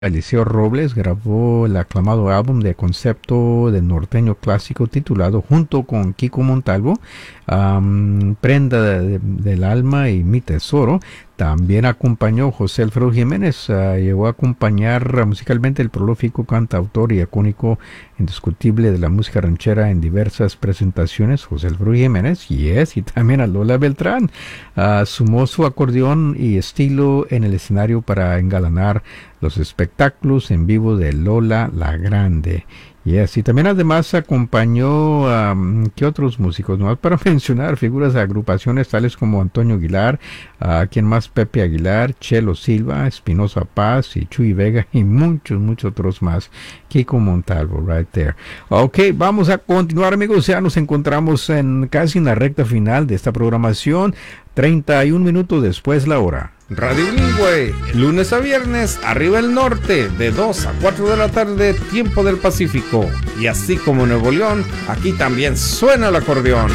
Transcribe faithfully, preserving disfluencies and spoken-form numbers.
Eliseo Robles grabó el aclamado álbum de concepto del norteño clásico titulado, junto con Kiko Montalvo, um, Prenda de, de, del Alma y Mi Tesoro. También acompañó José Alfredo Jiménez, uh, llegó a acompañar uh, musicalmente el prolífico cantautor y icónico indiscutible de la música ranchera en diversas presentaciones, José Alfredo Jiménez, yes, y también a Lola Beltrán. Uh, sumó su acordeón y estilo en el escenario para engalanar los espectáculos en vivo de Lola la Grande. Yes, y también además acompañó a um, ¿qué otros músicos? No para mencionar figuras de agrupaciones tales como Antonio Aguilar, a uh, quien más Pepe Aguilar, Chelo Silva, Espinosa Paz y Chuy Vega y muchos, muchos otros más. Kiko Montalvo, right there. Ok, vamos a continuar, amigos. Ya nos encontramos en casi en la recta final de esta programación. treinta y un minutos después la hora. Radio Bilingüe, lunes a viernes, arriba el norte, de dos a cuatro de la tarde, tiempo del Pacífico. Y así como Nuevo León, aquí también suena el acordeón.